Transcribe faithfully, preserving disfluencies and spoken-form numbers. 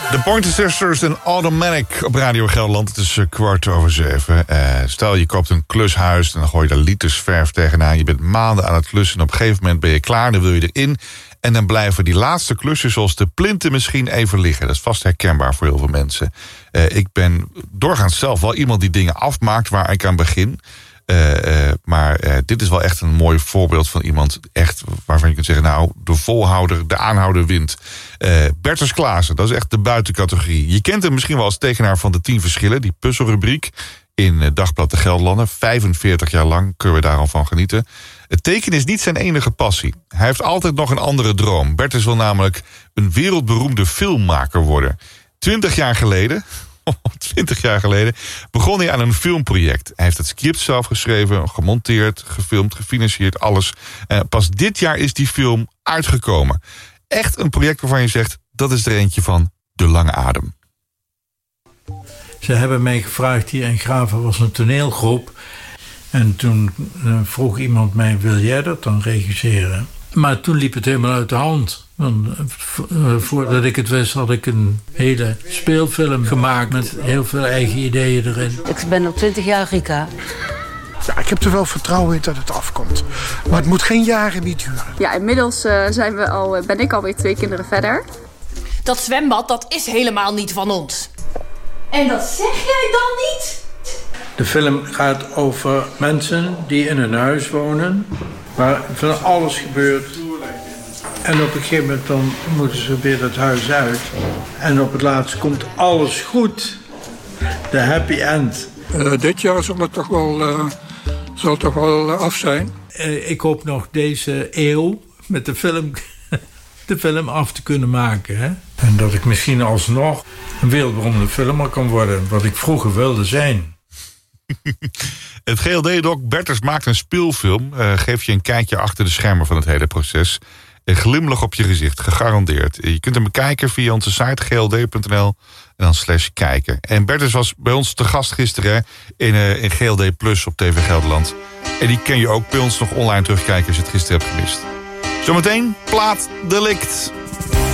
De Pointer Sisters en Automatic op Radio Gelderland. Het is kwart over zeven. Uh, stel je koopt een klushuis en dan gooi je er liters verf tegenaan. Je bent maanden aan het klussen en op een gegeven moment ben je klaar. Dan wil je erin. En dan blijven die laatste klussen zoals de plinten misschien even liggen. Dat is vast herkenbaar voor heel veel mensen. Uh, ik ben doorgaans zelf wel iemand die dingen afmaakt waar ik aan begin. Uh, uh, maar uh, dit is wel echt een mooi voorbeeld van iemand echt waarvan je kunt zeggen, nou, de volhouder, de aanhouder wint. Uh, Bertus Klaassen, dat is echt de buitencategorie. Je kent hem misschien wel als tekenaar van de tien verschillen, die puzzelrubriek in uh, Dagblad de Gelderlander. vijfenveertig jaar lang kunnen we daar al van genieten. Het tekenen is niet zijn enige passie. Hij heeft altijd nog een andere droom. Bertus wil namelijk een wereldberoemde filmmaker worden. Twintig jaar geleden... Twintig jaar geleden begon hij aan een filmproject. Hij heeft het script zelf geschreven, gemonteerd, gefilmd, gefinancierd, alles. Uh, pas dit jaar is die film uitgekomen. Echt een project waarvan je zegt, dat is er eentje van De Lange Adem. Ze hebben mij gevraagd, hier in Graven was een toneelgroep. En toen uh, vroeg iemand mij, wil jij dat dan regisseren? Maar toen liep het helemaal uit de hand. Want, uh, voordat ik het wist had ik een hele speelfilm gemaakt met heel veel eigen ideeën erin. Ik ben al twintig jaar Rika. Ja, ik heb er wel vertrouwen in dat het afkomt. Maar het moet geen jaren niet duren. Ja, inmiddels uh, zijn we al, ben ik alweer twee kinderen verder. Dat zwembad, dat is helemaal niet van ons. En dat zeg jij dan niet? De film gaat over mensen die in een huis wonen, waar van alles gebeurt. En op een gegeven moment dan moeten ze weer het huis uit. En op het laatst komt alles goed. De happy end. Uh, dit jaar zal het toch wel, uh, zal het toch wel uh, af zijn. Uh, ik hoop nog deze eeuw met de film, de film af te kunnen maken. Hè? En dat ik misschien alsnog een wereldberoemde filmer kan worden. Wat ik vroeger wilde zijn. Het G L D-doc Bertus maakt een speelfilm. Uh, geeft je een kijkje achter de schermen van het hele proces. Een glimlach op je gezicht, gegarandeerd. Je kunt hem bekijken via onze site g l d punt n l en dan slash kijken. En Bertus was bij ons te gast gisteren in, uh, in G L D Plus op T V Gelderland. En die kun je ook bij ons nog online terugkijken als je het gisteren hebt gemist. Zometeen Plaat Delict.